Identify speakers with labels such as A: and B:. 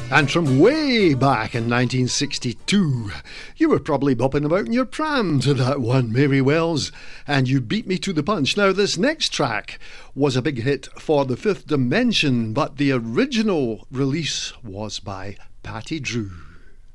A: And from way back in 1962, you were probably bopping about in your pram to that one, Mary Wells, and You Beat Me to the Punch. Now, this next track was a big hit for the Fifth Dimension, but the original release was by Patty Drew.